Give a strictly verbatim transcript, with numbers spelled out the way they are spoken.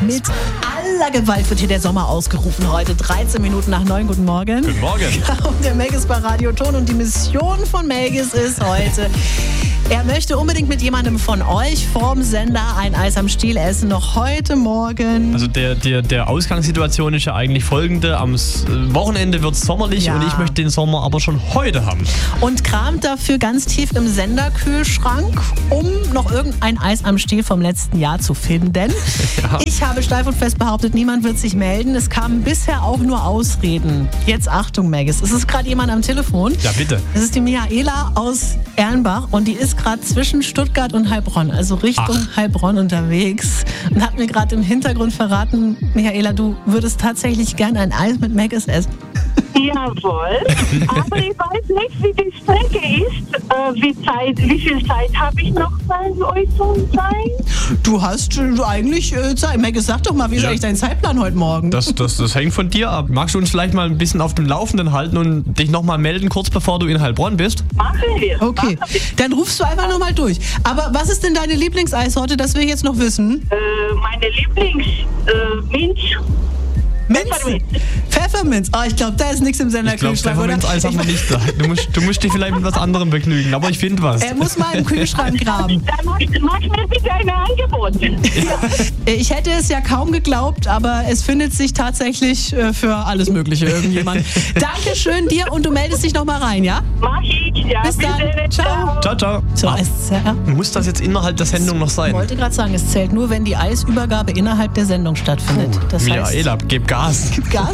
Mit aller Gewalt wird hier der Sommer ausgerufen heute. dreizehn Minuten nach neun. Guten Morgen. Guten Morgen. Ja, und der Melgis bei Radio Ton. Und die Mission von Melgis ist heute... Er möchte unbedingt mit jemandem von euch vorm Sender ein Eis am Stiel essen, noch heute Morgen. Also der, der, der Ausgangssituation ist ja eigentlich folgende. Am Wochenende wird es sommerlich Ja. und ich möchte den Sommer aber schon heute haben. Und kramt dafür ganz tief im Senderkühlschrank, um noch irgendein Eis am Stiel vom letzten Jahr zu finden. Ja. Ich habe steif und fest behauptet, niemand wird sich melden. Es kamen bisher auch nur Ausreden. Jetzt Achtung, Melgis. Es ist gerade jemand am Telefon. Ja, bitte. Das ist die Michaela aus Erlenbach und die ist gerade zwischen Stuttgart und Heilbronn, also Richtung Ach. Heilbronn unterwegs und hat mir gerade im Hintergrund verraten, Michaela, du würdest tatsächlich gern ein Eis mit Melgis essen. Jawohl, aber ich weiß nicht, wie die Strecke ist. Äh, wie, Zeit, wie viel Zeit habe ich noch bei euch zu sein? Du hast äh, eigentlich äh, Zeit. Melgis, sag doch mal, wie ist Ja. eigentlich dein Zeitplan heute Morgen? Das, das, das hängt von dir ab. Magst du uns vielleicht mal ein bisschen auf dem Laufenden halten und dich nochmal melden, kurz bevor du in Heilbronn bist? Machen wir. Okay, Machen wir. dann rufst du einfach nochmal durch. Aber was ist denn deine Lieblingseissorte, das will ich jetzt noch wissen? Äh, meine Lieblings äh, Minz. Minz? Pfefferminz. Pfefferminz. Oh, ich glaube, da ist nichts im Ich glaube, Senderkühlschrank, oder? Pfefferminz-Eis haben wir nicht da. Du musst, du musst dich vielleicht mit was anderem begnügen, aber ich finde was. Er muss mal im Kühlschrank graben. Dann mach, mach mir bitte ein Angebot. Ich hätte es ja kaum geglaubt, aber es findet sich tatsächlich äh, für alles Mögliche irgendjemand. Dankeschön dir und du meldest dich nochmal rein, ja? Mach ich. Ja, Bis dann. bitte. Ciao. Ciao, ciao. So, Ah, es äh, muss das jetzt innerhalb der Sendung noch ich sein? wollte gerade sagen, es zählt nur, wenn die Eisübergabe innerhalb der Sendung stattfindet. Das heißt, Michaela, gib Gas. Gas.